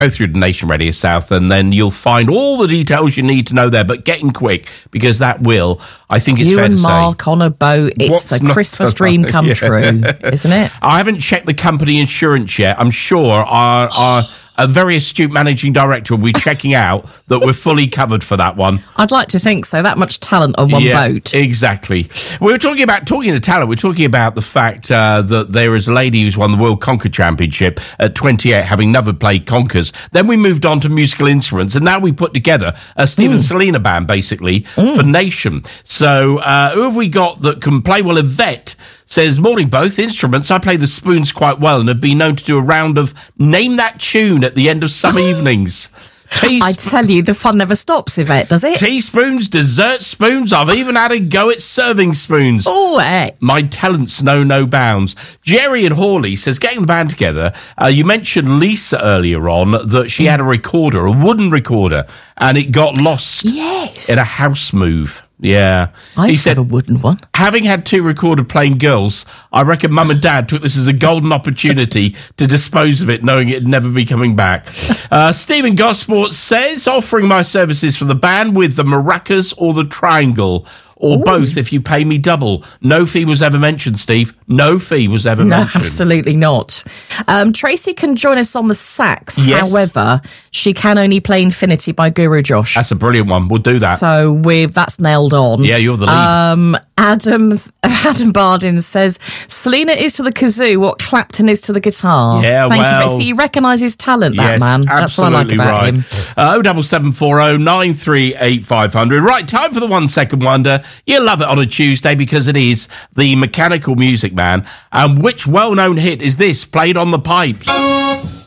Go through the Nation Radio South and then you'll find all the details you need to know there, but getting quick because that will, I think it's fair to say. You and Mark on a boat, it's a Christmas dream come true, isn't it? I haven't checked the company insurance yet. I'm sure our a very astute managing director will be checking out that we're fully covered for that one. I'd like to think so. That much talent on one boat. Exactly. We were talking to talent. We're talking about the fact that there is a lady who's won the World Conker Championship at 28, having never played conkers. Then we moved on to musical instruments, and now we put together a Steve and Selena band, basically, for Nation. So who have we got that can play? Well, Yvette says, morning both instruments. I play the spoons quite well and have been known to do a round of Name That Tune at the end of some evenings. I tell you, the fun never stops, Yvette, does it? Teaspoons, dessert spoons. I've even had a go at serving spoons. Oh, heck. My talents know no bounds. Jerry and Hawley says, getting the band together, you mentioned Lisa earlier on, that she had a recorder, a wooden recorder, and it got lost in a house move. Yeah. He said a wooden one. Having had two recorded playing girls, I reckon Mum and Dad took this as a golden opportunity to dispose of it, knowing it'd never be coming back. Stephen Gosport says, offering my services for the band with the maracas or the triangle. Or both if you pay me double. No fee was ever mentioned, Steve. No fee was ever mentioned. No, absolutely not. Tracy can join us on the sax. Yes. However, she can only play Infinity by Guru Josh. That's a brilliant one. We'll do that. So that's nailed on. Yeah, you're the lead. Adam Bardin says, Selena is to the kazoo what Clapton is to the guitar. Yeah, Thank you. So you recognise his talent, that man. That's what I like about him. 07740 938 500. Right, time for the 1 second wonder. You'll love it on a Tuesday because it is the Mechanical Music Man. And which well-known hit is this played on the pipes?